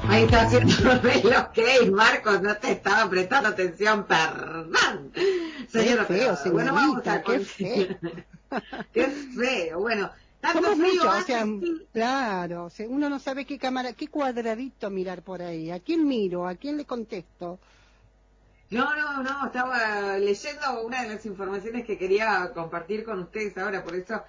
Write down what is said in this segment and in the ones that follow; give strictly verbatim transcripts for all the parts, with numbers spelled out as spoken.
Ahí está haciéndome lo que es, Marcos, no te estaba prestando atención, perdón. Señora, qué feo, pero, bueno, vamos a qué feo. Qué feo, bueno. Tanto Somos frío muchos, hace, o sea, sí. claro, o sea, uno no sabe qué cámara, qué cuadradito mirar por ahí, a quién miro, a quién le contesto. No, no, no, estaba leyendo una de las informaciones que quería compartir con ustedes ahora, por eso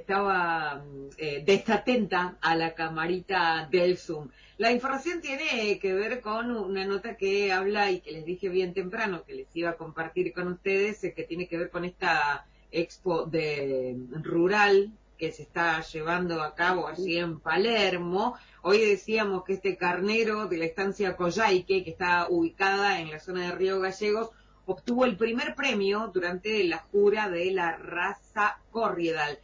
estaba eh, desatenta a la camarita del Zoom. La información tiene que ver con una nota que habla y que les dije bien temprano que les iba a compartir con ustedes, eh, que tiene que ver con esta expo de rural que se está llevando a cabo allí en Palermo. Hoy decíamos que este carnero de la estancia Coyhaique, que está ubicada en la zona de Río Gallegos, obtuvo el primer premio durante la jura de la raza Corriedal.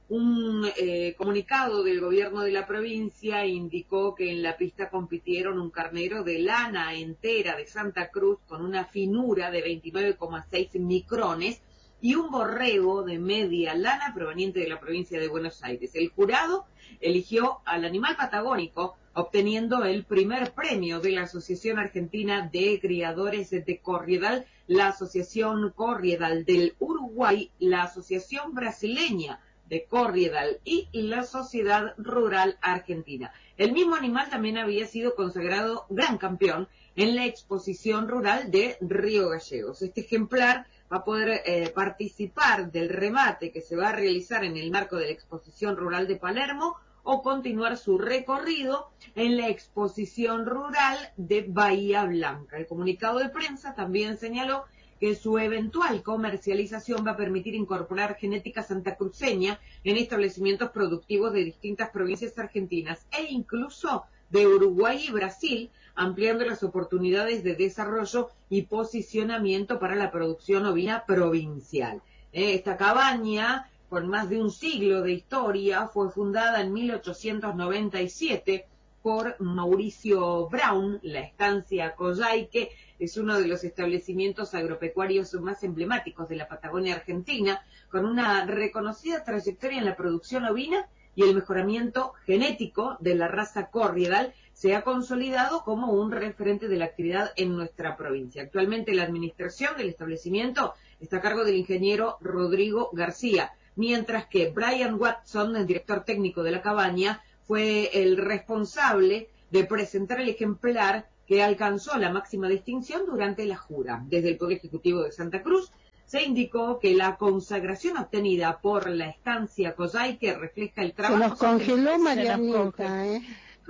Un eh, comunicado del gobierno de la provincia indicó que en la pista compitieron un carnero de lana entera de Santa Cruz con una finura de veintinueve coma seis micrones, y un borrego de media lana proveniente de la provincia de Buenos Aires. El jurado eligió al animal patagónico, obteniendo el primer premio de la Asociación Argentina de Criadores de Corriedal, la Asociación Corriedal del Uruguay, la Asociación Brasileña de Corriedal y la Sociedad Rural Argentina. El mismo animal también había sido consagrado gran campeón en la exposición rural de Río Gallegos. Este ejemplar va a poder eh, participar del remate que se va a realizar en el marco de la exposición rural de Palermo o continuar su recorrido en la exposición rural de Bahía Blanca. El comunicado de prensa también señaló que su eventual comercialización va a permitir incorporar genética santacruceña en establecimientos productivos de distintas provincias argentinas e incluso de Uruguay y Brasil, ampliando las oportunidades de desarrollo y posicionamiento para la producción ovina provincial. Eh, esta cabaña, con más de un siglo de historia, fue fundada en mil ochocientos noventa y siete por Mauricio Brown. La estancia Coyhaique es uno de los establecimientos agropecuarios más emblemáticos de la Patagonia Argentina, con una reconocida trayectoria en la producción ovina y el mejoramiento genético de la raza Corriedal. Se ha consolidado como un referente de la actividad en nuestra provincia. Actualmente la administración del establecimiento está a cargo del ingeniero Rodrigo García, mientras que Brian Watson, el director técnico de la cabaña, fue el responsable de presentar el ejemplar que alcanzó la máxima distinción durante la jura. Desde el Poder Ejecutivo de Santa Cruz se indicó que la consagración obtenida por la estancia Coyhaique refleja el trabajo... Se nos congeló Marianita, ¿eh?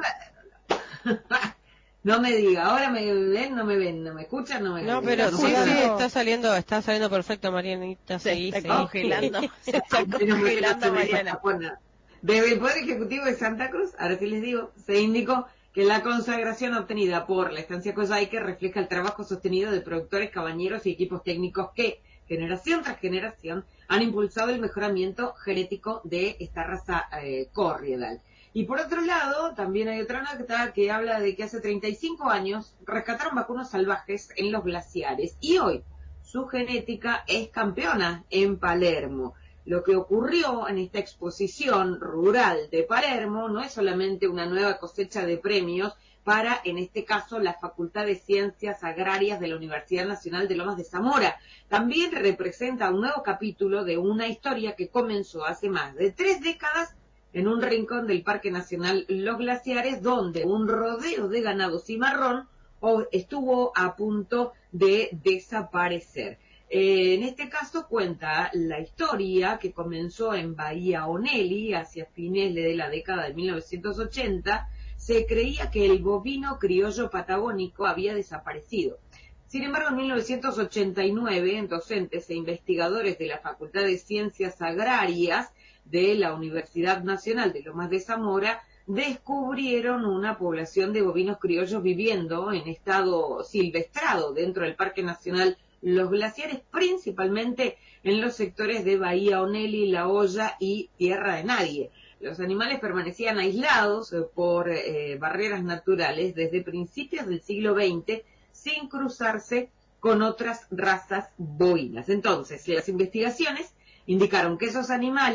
No me diga, ahora me ven, no me ven, no me escuchan, no me ven. No, pero no sí, me sí, está saliendo, está saliendo perfecto, Marianita. Se Sí, está sí. congelando, se está congelando, Mariana. Desde el Poder Ejecutivo de Santa Cruz, ahora sí les digo, se indicó que la consagración obtenida por la estancia Coyhaique refleja el trabajo sostenido de productores, cabañeros y equipos técnicos que, generación tras generación, han impulsado el mejoramiento genético de esta raza eh, Corriedal. Y por otro lado, también hay otra nota que habla de que hace treinta y cinco años rescataron vacunos salvajes en los glaciares y hoy su genética es campeona en Palermo. Lo que ocurrió en esta exposición rural de Palermo no es solamente una nueva cosecha de premios para, en este caso, la Facultad de Ciencias Agrarias de la Universidad Nacional de Lomas de Zamora. También representa un nuevo capítulo de una historia que comenzó hace más de tres décadas en un rincón del Parque Nacional Los Glaciares, donde un rodeo de ganado cimarrón estuvo a punto de desaparecer. Eh, en este caso cuenta la historia que comenzó en Bahía Onelli hacia fines de la década de mil novecientos ochenta. Se creía que el bovino criollo patagónico había desaparecido. Sin embargo, en mil novecientos ochenta y nueve, docentes e investigadores de la Facultad de Ciencias Agrarias de la Universidad Nacional de Lomas de Zamora descubrieron una población de bovinos criollos viviendo en estado silvestrado dentro del Parque Nacional Los Glaciares, principalmente en los sectores de Bahía Onelli, La Hoya y Tierra de Nadie. Los animales permanecían aislados eh, por eh, barreras naturales desde principios del siglo veinte, sin cruzarse con otras razas bovinas. Entonces, las investigaciones indicaron que esos animales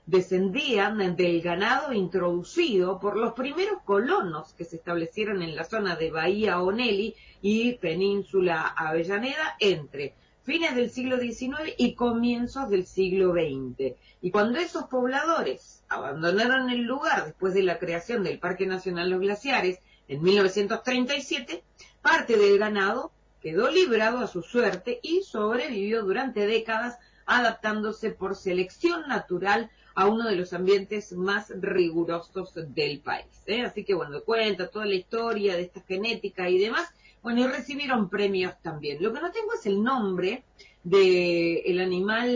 descendían del ganado introducido por los primeros colonos que se establecieron en la zona de Bahía Onelli y Península Avellaneda entre fines del siglo diecinueve y comienzos del siglo veinte. Y cuando esos pobladores abandonaron el lugar después de la creación del Parque Nacional Los Glaciares en mil novecientos treinta y siete, parte del ganado quedó librado a su suerte y sobrevivió durante décadas, adaptándose por selección natural a uno de los ambientes más rigurosos del país, ¿eh? Así que bueno, cuenta toda la historia de esta genética y demás. Bueno, y recibieron premios también. Lo que no tengo es el nombre de el animal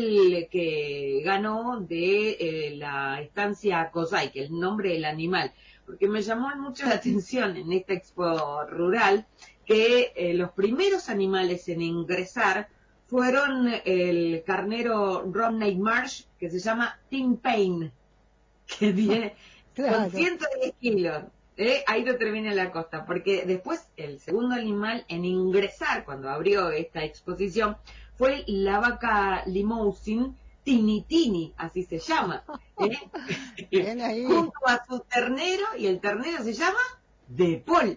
que ganó de eh, la estancia Cosay, que es el nombre del animal, porque me llamó mucho la atención en esta expo rural que eh, los primeros animales en ingresar fueron el carnero Romney Marsh, que se llama Tim Payne, que tiene Claro. con ciento diez kilos. ¿Eh? Ahí no termina la costa, porque después el segundo animal en ingresar cuando abrió esta exposición fue la vaca Limousin Tini Tini, así se llama, ¿eh? Bien ahí. Junto a su ternero, y el ternero se llama De Paul.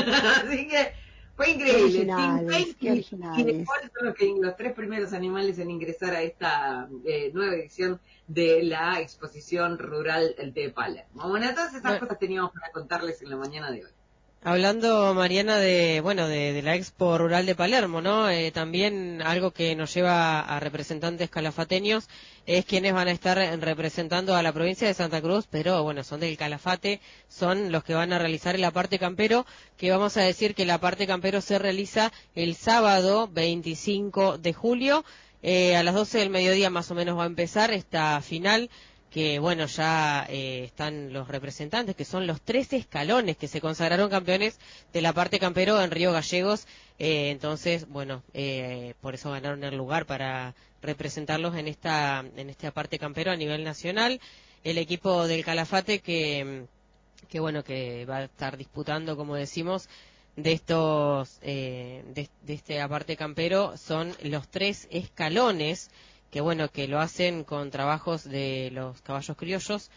Así que fue increíble. Tim originales, Payne qué y, y De originales. Paul son los, que, los tres primeros animales en ingresar a esta eh, nueva edición de la exposición rural de Palermo. Bueno, todas esas Bueno. cosas teníamos para contarles en la mañana de hoy. Hablando, Mariana, de bueno de, de la Expo Rural de Palermo, ¿no? Eh, también algo que nos lleva a representantes calafateños es quienes van a estar representando a la provincia de Santa Cruz, pero bueno, son del Calafate, son los que van a realizar la parte campero, que vamos a decir que la parte campero se realiza el sábado veinticinco de julio, eh, a las doce del mediodía más o menos va a empezar esta final, que bueno, ya eh, están los representantes, que son los tres escalones que se consagraron campeones de la parte campero en Río Gallegos, eh, entonces, bueno, eh, por eso ganaron el lugar para representarlos en esta en esta parte campero a nivel nacional. El equipo del Calafate que, que bueno, que va a estar disputando, como decimos, de estos eh, de, de esta parte campero son los tres escalones, que bueno, que lo hacen con trabajos de los caballos criollos,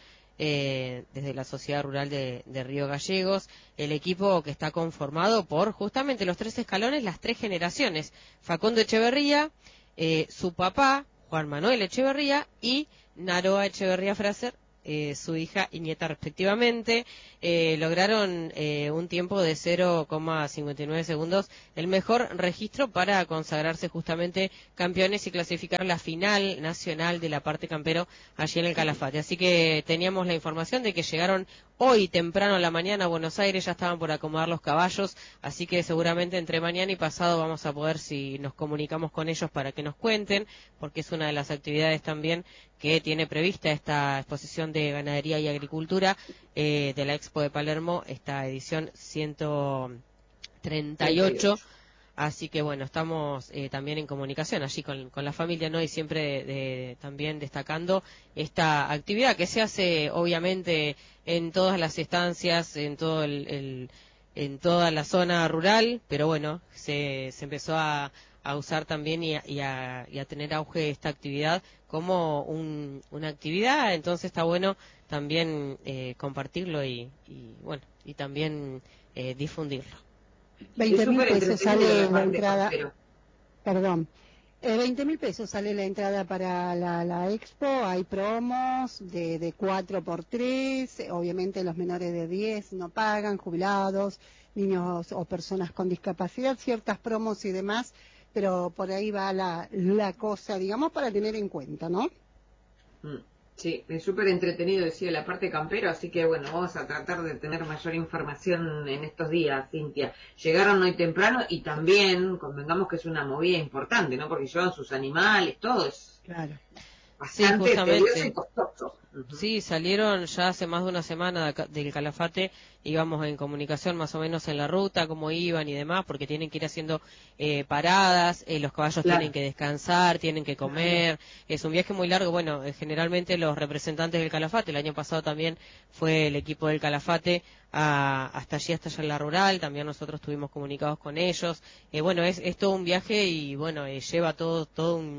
eh, desde la Sociedad Rural de, de Río Gallegos, el equipo que está conformado por justamente los tres escalones, las tres generaciones, Facundo Echeverría, eh, su papá, Juan Manuel Echeverría, y Naroa Echeverría Fraser, eh, su hija y nieta respectivamente, eh, lograron eh, un tiempo de cero coma cincuenta y nueve segundos, el mejor registro para consagrarse justamente campeones y clasificar la final nacional de la parte campero allí en el Calafate. Así que teníamos la información de que llegaron hoy temprano a la mañana a Buenos Aires, ya estaban por acomodar los caballos, así que seguramente entre mañana y pasado vamos a poder, si nos comunicamos con ellos para que nos cuenten, porque es una de las actividades también que tiene prevista esta exposición de ganadería y agricultura eh, de la Expo de Palermo, esta edición ciento treinta y ocho. Así que bueno, estamos eh, también en comunicación allí con, con la familia, ¿no? Y siempre de, de, también destacando esta actividad que se hace obviamente en todas las estancias, en todo el, el en toda la zona rural, pero bueno, se, se empezó a, a usar también y a, y, a, y a tener auge esta actividad como un, una actividad, entonces está bueno también eh, compartirlo y, y bueno, y también eh, difundirlo. veinte mil súper pesos entretenido sale la la parte entrada, campero. perdón, eh, veinte mil pesos sale la entrada para la, la expo, hay promos de, de cuatro por tres, obviamente los menores de diez no pagan, jubilados, niños o personas con discapacidad, ciertas promos y demás, pero por ahí va la, la cosa, digamos, para tener en cuenta, ¿no? Mm, Sí, es súper entretenido, decía, la parte campero, así que bueno, vamos a tratar de tener mayor información en estos días, Cintia. Llegaron hoy temprano y también, convengamos que es una movida importante, ¿no? Porque llevan sus animales, todo es Claro. bastante Sí, justamente. tedioso y costoso. Uh-huh. Sí, salieron ya hace más de una semana de acá- del Calafate, íbamos en comunicación más o menos en la ruta, cómo iban y demás, porque tienen que ir haciendo eh, paradas, eh, los caballos Claro. tienen que descansar, tienen que comer, es un viaje muy largo. Bueno, eh, generalmente los representantes del Calafate, el año pasado también fue el equipo del Calafate a, hasta allí, hasta allá en la rural, también nosotros estuvimos comunicados con ellos, eh, bueno, es, es todo un viaje y bueno, eh, lleva todo, todo un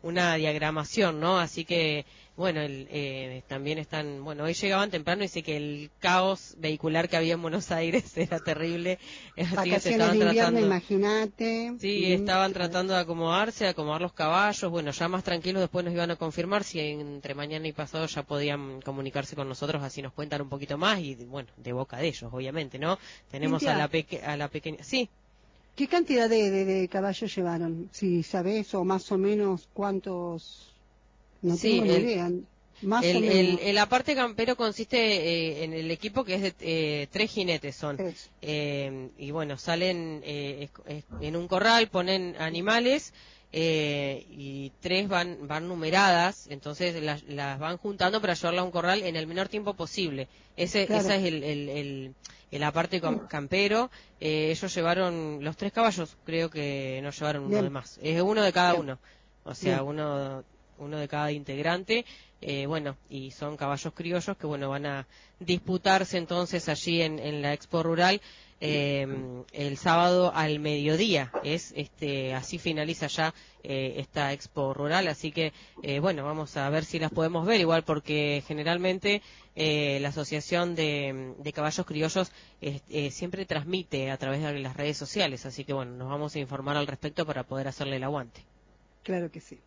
una diagramación, ¿no? Así que, bueno, el, eh, también están, bueno, hoy llegaban temprano y sé que el caos vehicular que había en Buenos Aires era terrible. Así Vacaciones que se estaban de invierno, tratando, imagínate. sí, Mm, estaban claro. tratando de acomodarse, de acomodar los caballos. Bueno, ya más tranquilos después nos iban a confirmar si entre mañana y pasado ya podían comunicarse con nosotros, así nos cuentan un poquito más y, bueno, de boca de ellos, obviamente, ¿no? Tenemos a Cintia, la, peque a la pequeña, sí. ¿qué cantidad de, de, de caballos llevaron? Si sabés, o más o menos cuántos, no Sí, tengo ni el, idea, más o el, el, menos. el aparte campero consiste eh, en el equipo que es de eh, tres jinetes son. Tres. Eh, y bueno, salen eh, es- es- en un corral, ponen animales eh, y tres van van numeradas, entonces las, las van juntando para llevarla a un corral en el menor tiempo posible. Ese Claro. esa es el, el, el, el aparte cam- campero. Eh, ellos llevaron los tres caballos, creo que no llevaron uno de Bien, más. Es uno de cada bien, uno. O sea, bien. uno uno de cada integrante, eh, bueno, y son caballos criollos que, bueno, van a disputarse entonces allí en, en la Expo Rural eh, el sábado al mediodía. Es, este, así finaliza ya eh, esta Expo Rural, así que, eh, bueno, vamos a ver si las podemos ver, igual porque generalmente eh, la Asociación de, de Caballos Criollos eh, eh, siempre transmite a través de las redes sociales, así que, bueno, nos vamos a informar al respecto para poder hacerle el aguante. Claro que sí.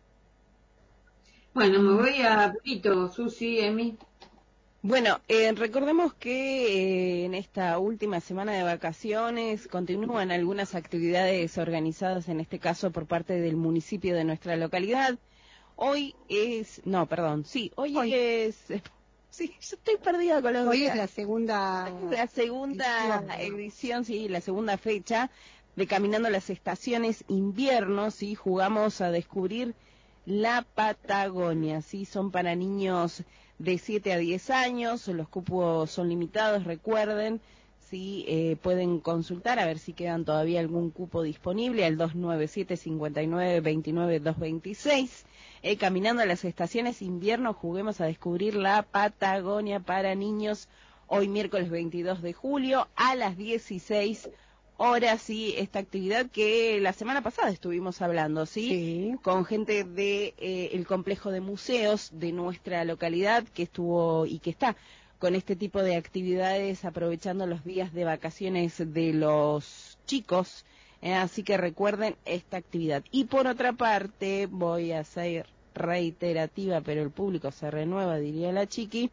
Bueno, me voy a Brito, Susi, Emi. Bueno, eh, recordemos que eh, en esta última semana de vacaciones continúan algunas actividades organizadas, en este caso por parte del municipio de nuestra localidad. Hoy es, no, perdón, sí, hoy, Hoy. es, sí, yo estoy perdida con los Hoy días. es la segunda La segunda edición, ¿no? edición, sí, la segunda fecha de Caminando las Estaciones Invierno, sí, jugamos a descubrir la Patagonia, sí, son para niños de siete a diez años, los cupos son limitados, recuerden, sí, eh, pueden consultar a ver si quedan todavía algún cupo disponible al dos nueve siete, cinco nueve, dos nueve dos seis. Eh, Caminando a las Estaciones Invierno, juguemos a descubrir la Patagonia para niños. Hoy miércoles veintidós de julio a las dieciséis horas, sí, esta actividad que la semana pasada estuvimos hablando, ¿sí? Sí. Con gente de eh, el complejo de museos de nuestra localidad que estuvo y que está con este tipo de actividades aprovechando los días de vacaciones de los chicos, eh, así que recuerden esta actividad. Y por otra parte, voy a ser reiterativa, pero el público se renueva, diría la chiqui.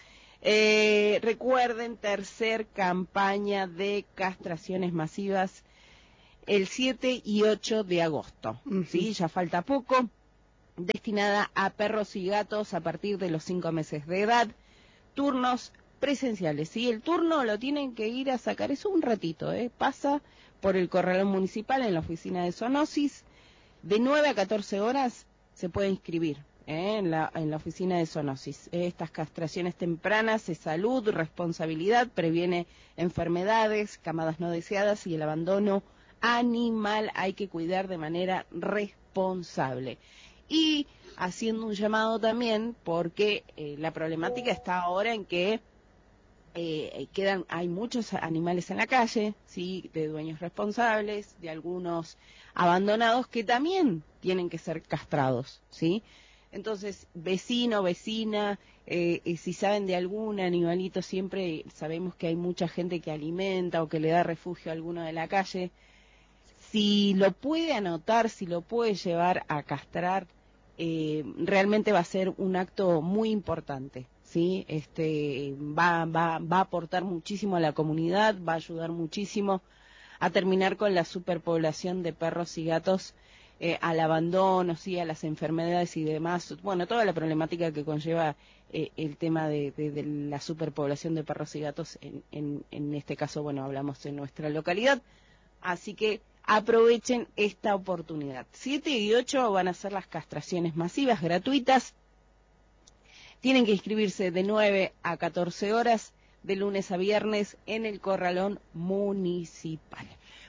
Eh, recuerden, tercer campaña de castraciones masivas el siete y ocho de agosto, Uh-huh. ¿sí? Ya falta poco, destinada a perros y gatos a partir de los cinco meses de edad, turnos presenciales, ¿sí? El turno lo tienen que ir a sacar, eso un ratito, ¿eh? Pasa por el corralón municipal en la oficina de zoonosis, de nueve a catorce horas se puede inscribir. ¿Eh? En, la, en la oficina de zoonosis. Eh, estas castraciones tempranas es salud, responsabilidad, previene enfermedades, camadas no deseadas y el abandono animal. Hay que cuidar de manera responsable. Y haciendo un llamado también, porque eh, la problemática está ahora en que eh, quedan, hay muchos animales en la calle, sí, de dueños responsables, de algunos abandonados que también tienen que ser castrados, sí. Entonces, vecino, vecina, eh, eh, si saben de algún animalito, siempre sabemos que hay mucha gente que alimenta o que le da refugio a alguno de la calle. Si lo puede anotar, si lo puede llevar a castrar, eh, realmente va a ser un acto muy importante, ¿sí? Este, va, va, va a aportar muchísimo a la comunidad, va a ayudar muchísimo a terminar con la superpoblación de perros y gatos, eh, al abandono, sí, a las enfermedades y demás, bueno, toda la problemática que conlleva eh, el tema de, de, de la superpoblación de perros y gatos, en, en, en este caso, bueno, hablamos en nuestra localidad, así que aprovechen esta oportunidad. siete y ocho van a ser las castraciones masivas gratuitas, tienen que inscribirse de nueve a catorce horas, de lunes a viernes, en el corralón municipal.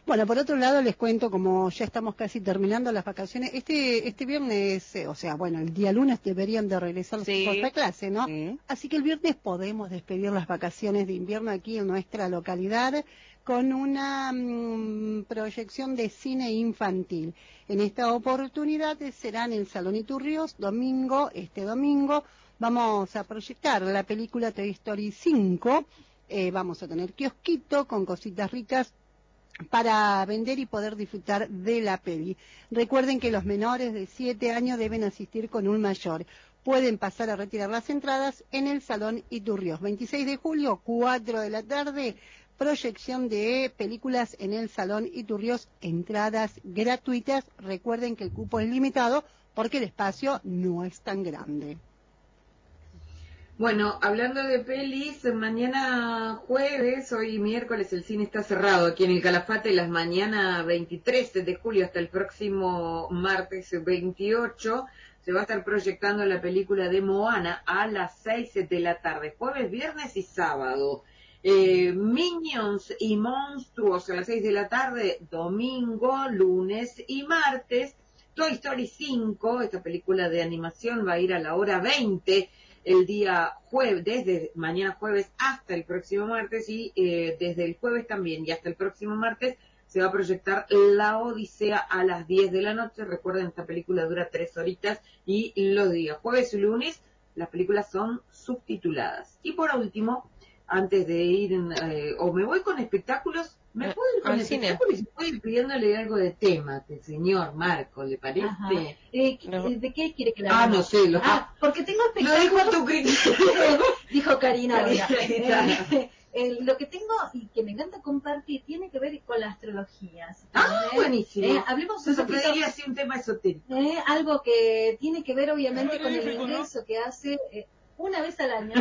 Bueno, por otro lado les cuento, como ya estamos casi terminando las vacaciones, este este viernes, eh, o sea, bueno, el día lunes deberían de regresar los Sí. chicos a clase, ¿no? Sí. Así que el viernes podemos despedir las vacaciones de invierno aquí en nuestra localidad con una mmm, proyección de cine infantil. En esta oportunidad será en el Salón Iturrios, domingo, este domingo, vamos a proyectar la película Toy Story cinco, eh, vamos a tener kiosquito con cositas ricas para vender y poder disfrutar de la peli. Recuerden que los menores de siete años deben asistir con un mayor. Pueden pasar a retirar las entradas en el Salón Iturrios. veintiséis de julio, cuatro de la tarde, proyección de películas en el Salón Iturrios, entradas gratuitas. Recuerden que el cupo es limitado porque el espacio no es tan grande. Bueno, hablando de pelis, mañana jueves, hoy miércoles, el cine está cerrado aquí en el Calafate, las mañanas veintitrés de julio hasta el próximo martes veintiocho, se va a estar proyectando la película de Moana a las seis de la tarde, jueves, viernes y sábado. Eh, Minions y Monstruos a las seis de la tarde, domingo, lunes y martes. Toy Story cinco, esta película de animación, va a ir a la hora veinte, el día jueves, desde mañana jueves hasta el próximo martes, y eh, desde el jueves también y hasta el próximo martes se va a proyectar La Odisea a las diez de la noche. Recuerden, esta película dura tres horitas y los días jueves y lunes las películas son subtituladas. Y por último, antes de ir, eh, o me voy con espectáculos, ¿me puedo ir con al cine. espectáculos y puedo ir pidiéndole algo de tema que el señor Marco, ¿le parece? Ajá. Eh, No. ¿De qué quiere que la Ah, hablemos? no sé, lo- Ah, porque tengo Lo dejo a espectáculos. tu criterio. Dijo Karina ahora. Karina. Eh, eh, lo que tengo y que me encanta compartir tiene que ver con la astrología. ¿Sí? Ah, ¿Eh? buenísimo. Eh, hablemos un Entonces poquito, pediría así un tema esotérico. eh, algo que tiene que ver obviamente con el ingreso que hace eh, una vez al año,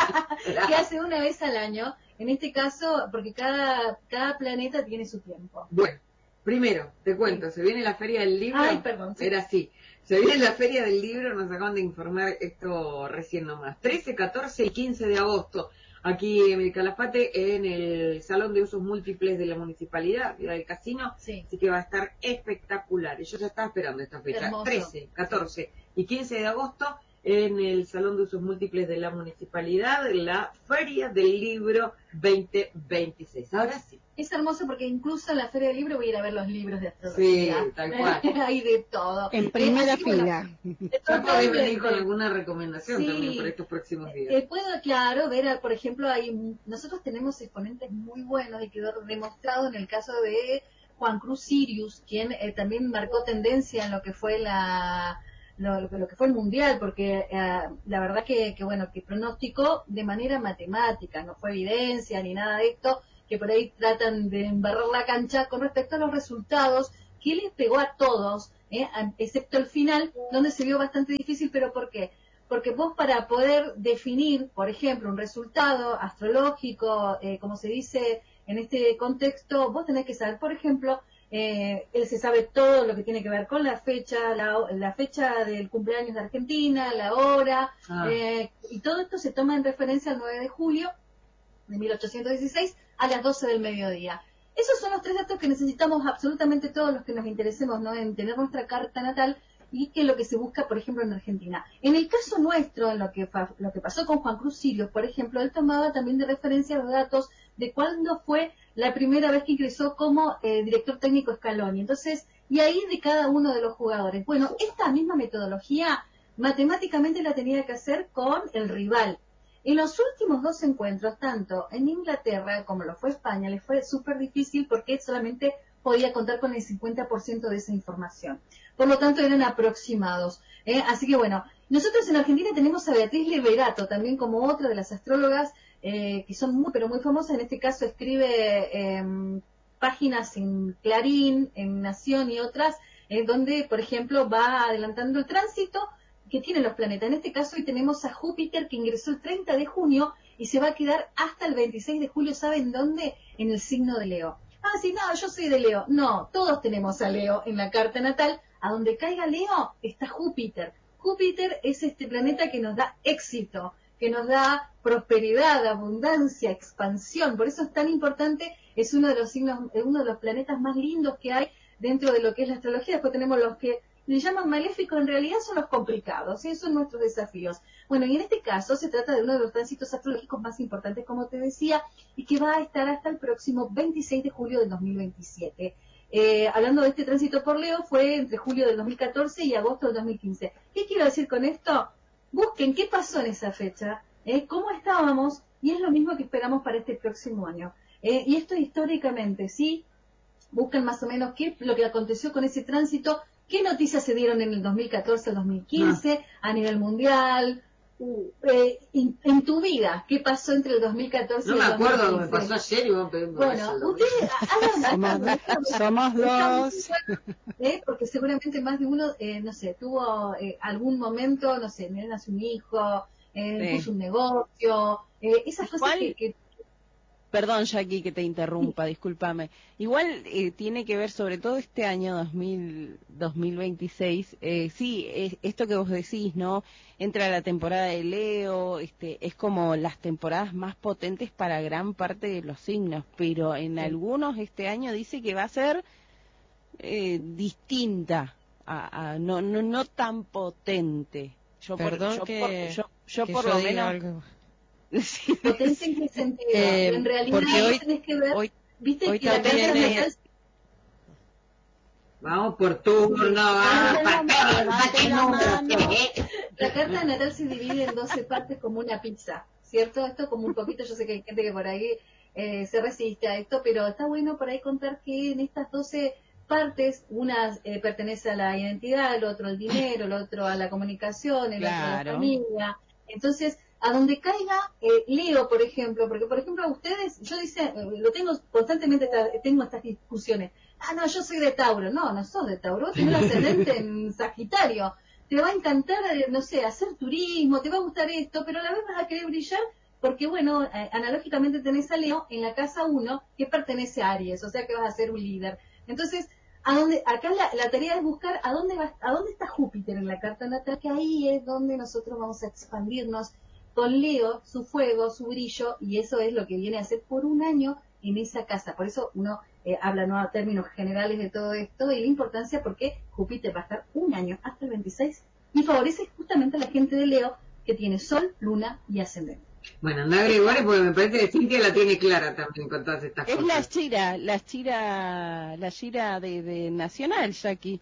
que hace una vez al año, en este caso, porque cada, cada planeta tiene su tiempo. Bueno, primero, te cuento, se viene la Feria del Libro. Ay, perdón, sí. Era así. Se viene la Feria del Libro, nos acaban de informar esto recién nomás. trece, catorce y quince de agosto, aquí en el Calafate, en el Salón de Usos Múltiples de la Municipalidad, Ciudad del Casino. Sí. Así que va a estar espectacular. Y yo ya estaba esperando esta fecha. Hermoso. trece, catorce y quince de agosto, en el Salón de Usos Múltiples de la Municipalidad, la Feria del Libro veinte veintiséis. Ahora sí. Es hermoso porque incluso en la Feria del Libro voy a ir a ver los libros de astrología. Sí, tal cual. Hay de todo. En Eh, primera así que, bueno, fila. Ya podés venir con totalmente. alguna recomendación Sí. también por estos próximos días. Eh, puedo, claro, ver, a- por ejemplo, hay nosotros tenemos exponentes muy buenos y quedó demostrado en el caso de Juan Cruz Sirius, quien eh, también marcó tendencia en lo que fue la lo, lo que- lo que fue el mundial, porque eh, la verdad que, que bueno, que pronosticó de manera matemática, no fue evidencia ni nada de esto, que por ahí tratan de embarrar la cancha con respecto a los resultados que les pegó a todos, eh, a- excepto el final, donde se vio bastante difícil. ¿Pero por qué? Porque vos, para poder definir, por ejemplo, un resultado astrológico, eh, como se dice en este contexto, vos tenés que saber, por ejemplo, eh, él se sabe todo lo que tiene que ver con la fecha, la, la fecha del cumpleaños de Argentina, la hora, Ah. eh, y todo esto se toma en referencia al nueve de julio de mil ochocientos dieciséis a las doce del mediodía. Esos son los tres datos que necesitamos absolutamente todos los que nos interesemos, ¿no?, en tener nuestra carta natal, y que es lo que se busca, por ejemplo, en Argentina. En el caso nuestro, en lo que, fa- lo que pasó con Juan Cruz Sirius, por ejemplo, él tomaba también de referencia los datos de cuándo fue la primera vez que ingresó como eh, director técnico Scaloni. Entonces, y ahí de cada uno de los jugadores. Bueno, esta misma metodología matemáticamente la tenía que hacer con el rival. En los últimos dos encuentros, tanto en Inglaterra como lo fue España, le fue súper difícil porque solamente podía contar con el cincuenta por ciento de esa información. Por lo tanto, eran aproximados. ¿eh? Así que bueno, nosotros en Argentina tenemos a Beatriz Liberato, también como otra de las astrólogas eh, que son muy, pero muy famosas. En este caso escribe eh, páginas en Clarín, en Nación y otras, eh, donde, por ejemplo, va adelantando el tránsito que tienen los planetas. En este caso hoy tenemos a Júpiter, que ingresó el treinta de junio y se va a quedar hasta el veintiséis de julio. ¿Saben dónde? En el signo de Leo. Ah, sí, no, yo soy de Leo. No, todos tenemos a Leo en la carta natal. A donde caiga Leo está Júpiter. Júpiter es este planeta que nos da éxito, que nos da prosperidad, abundancia, expansión. Por eso es tan importante es uno de los signos, uno de los planetas más lindos que hay dentro de lo que es la astrología. Después tenemos los que le llaman maléficos, en realidad son los complicados, ¿sí? Son nuestros desafíos. Bueno, y en este caso se trata de uno de los tránsitos astrológicos más importantes, como te decía, y que va a estar hasta el próximo veintiséis de julio del dos mil veintisiete. Eh, hablando de este tránsito por Leo, fue entre julio del dos mil catorce y agosto del dos mil quince. ¿Qué quiero decir con esto? Busquen qué pasó en esa fecha, ¿eh? Cómo estábamos, y es lo mismo que esperamos para este próximo año. Eh, y esto históricamente, ¿sí? Busquen más o menos qué lo que aconteció con ese tránsito, qué noticias se dieron en el dos mil catorce al dos mil quince ah. a nivel mundial, uh, eh, in, en tu vida, qué pasó entre el dos mil catorce no y el dos mil quince. No me acuerdo, me pasó ayer y vos me Bueno, ustedes hagan somos dos, ¿eh? Porque seguramente más de uno, eh, no sé, tuvo eh, algún momento, no sé, me nace un hijo, eh, sí. puso un negocio, eh, esas cosas que, que Perdón, Jackie, que te interrumpa, sí. Discúlpame. Igual eh, tiene que ver, sobre todo este año dos mil, dos mil veintiséis, eh, sí, es, esto que vos decís, ¿no? Entra la temporada de Leo, este, es como las temporadas más potentes para gran parte de los signos, pero en sí. algunos este año dice que va a ser eh, distinta, a, a, no, no, no tan potente. Yo Perdón por, yo que, por, yo, yo que por yo lo diga menos... algo. Sí. ¿Potencia en qué sentido? Eh, en realidad porque hoy, tenés que ver, hoy, viste hoy que la también carta es... natal... Vamos por turno, vamos, la carta natal se divide en doce partes como una pizza, ¿cierto? Esto como un poquito, yo sé que hay gente que por ahí eh, se resiste a esto, pero está bueno por ahí contar que en estas doce partes, una eh, pertenece a la identidad, el otro al dinero, el otro a la comunicación, el claro. otro a la familia. Entonces, a donde caiga eh, Leo, por ejemplo, porque por ejemplo a ustedes, yo dice, eh, lo tengo constantemente, tengo estas discusiones. Ah, no, yo soy de Tauro. No, no sos de Tauro, vos tenés ascendente en Sagitario. Te va a encantar, eh, no sé, hacer turismo, te va a gustar esto, pero a la vez vas a querer brillar porque, bueno, eh, analógicamente tenés a Leo en la casa uno que pertenece a Aries, o sea que vas a ser un líder. Entonces, a dónde, acá la, la tarea es buscar a dónde va, a dónde está Júpiter en la carta natal, que ahí es donde nosotros vamos a expandirnos con Leo, su fuego, su brillo, y eso es lo que viene a hacer por un año en esa casa. Por eso uno eh, habla no a términos generales de todo esto y la importancia porque Júpiter va a estar un año hasta el veintiséis y favorece justamente a la gente de Leo que tiene Sol, Luna y Ascendente. Bueno, anda Gregorio porque me parece que Cintia la tiene clara también con todas estas es cosas. Es la Shira, la Shira, la Shira de, de Nacional, Jackie.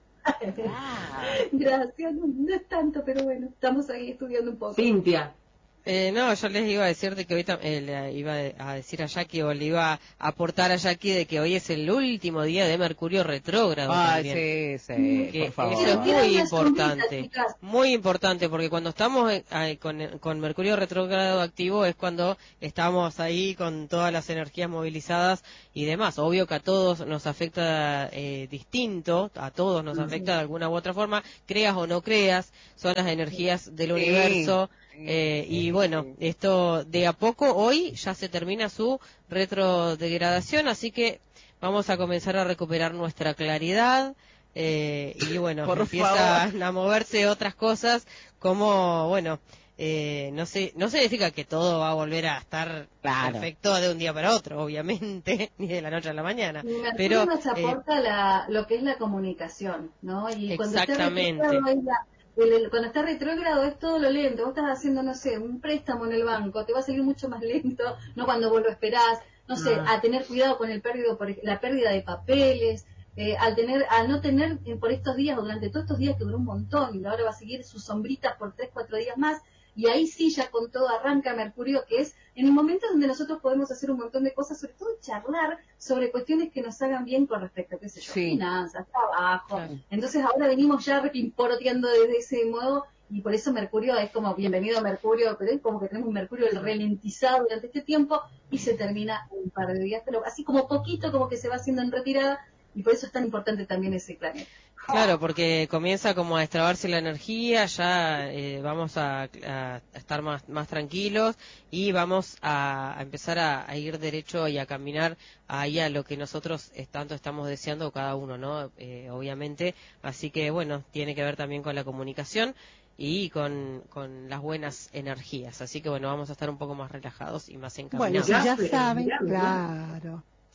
Ah. Gracias, no, no es tanto, pero bueno, estamos ahí estudiando un poco. Cintia. Eh, no, yo les iba a decir de que hoy eh, le iba a decir a Jackie o le iba a aportar a Jackie de que hoy es el último día de Mercurio retrógrado. Ay, también. sí, sí, que por favor. eso es muy importante, muy importante porque cuando estamos eh, con, con Mercurio retrógrado activo es cuando estamos ahí con todas las energías movilizadas y demás. Obvio que a todos nos afecta eh, distinto, a todos nos afecta de alguna u otra forma, creas o no creas, son las energías del sí. universo. Eh, y bueno, esto de a poco hoy ya se termina su retrodegradación, así que vamos a comenzar a recuperar nuestra claridad eh, y bueno, Por empiezan favor. a moverse otras cosas como, bueno, eh, no sé, no significa que todo va a volver a estar claro. perfecto de un día para otro, obviamente, ni de la noche a la mañana. Mercurio pero nos aporta eh, la, lo que es la comunicación, ¿no? Y exactamente. Cuando está El, el, cuando está retrógrado es todo lo lento. Vos estás haciendo, no sé, un préstamo en el banco, te va a salir mucho más lento, no cuando vos lo esperás, no sé, Ah. a tener cuidado con el pérdida, por la pérdida de papeles, eh, al tener, al no tener eh, por estos días o durante todos estos días que duró un montón y ahora va a seguir sus sombritas por tres, cuatro días más, y ahí sí ya con todo arranca Mercurio, que es en el momento donde nosotros podemos hacer un montón de cosas, sobre todo charlar sobre cuestiones que nos hagan bien con respecto a, qué sé yo, sí. finanzas, trabajo. Sí. Entonces ahora venimos ya repimporoteando desde ese modo y por eso Mercurio es como bienvenido a Mercurio, pero es como que tenemos un Mercurio ralentizado durante este tiempo y se termina en un par de días, pero así como poquito, como que se va haciendo en retirada y por eso es tan importante también ese planeta. Claro, porque comienza como a destrabarse la energía, ya eh, vamos a, a estar más, más tranquilos y vamos a, a empezar a, a ir derecho y a caminar ahí a lo que nosotros es, tanto estamos deseando cada uno, ¿no? Eh, obviamente, así que bueno, tiene que ver también con la comunicación y con, con las buenas energías, así que bueno, vamos a estar un poco más relajados y más Bueno, encaminados. si ya Mirá, saben, mirá, mirá. claro.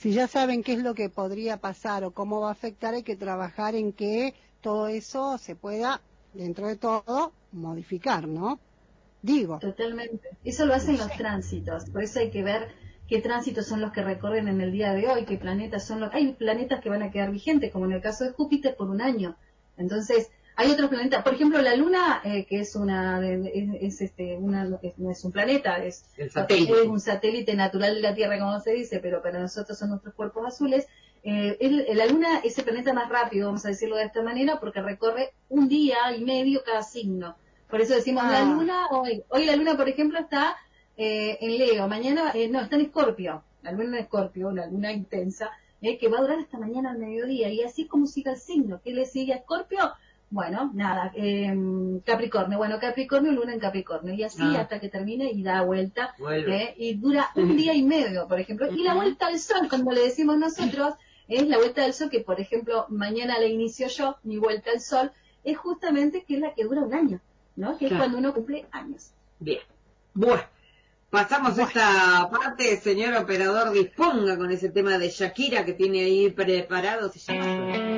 si ya saben qué es lo que podría pasar o cómo va a afectar, hay que trabajar en que todo eso se pueda, dentro de todo, modificar, ¿no? Digo. Totalmente. Eso lo hacen los tránsitos, por eso hay que ver qué tránsitos son los que recorren en el día de hoy, qué planetas son los... Hay planetas que van a quedar vigentes, como en el caso de Júpiter, por un año. Entonces, hay otros planetas, por ejemplo, la Luna, eh, que es una, es, es este, una, es, no es un planeta, es, es un satélite natural de la Tierra, como se dice, pero para nosotros son nuestros cuerpos azules. Eh, el, la Luna es el planeta más rápido, vamos a decirlo de esta manera, porque recorre un día y medio cada signo. Por eso decimos ah. la Luna, hoy, hoy la Luna, por ejemplo, está eh, en Leo, mañana, eh, no, está en Escorpio, la Luna en Escorpio, una Luna intensa, eh, que va a durar hasta mañana al mediodía, y así como siga el signo, ¿qué le sigue a Escorpio? Bueno, nada, eh, Capricornio, bueno, Capricornio, Luna en Capricornio, y así ah. hasta que termine y da vuelta, eh, y dura un día y medio, por ejemplo, y la vuelta al Sol, como le decimos nosotros, es la vuelta del Sol, que por ejemplo, mañana la inicio yo, mi vuelta al Sol, es justamente que es la que dura un año, ¿no? Que claro. es cuando uno cumple años. Bien, bueno, pasamos bueno. esta parte, señor operador, disponga con ese tema de Shakira que tiene ahí preparado, se llama...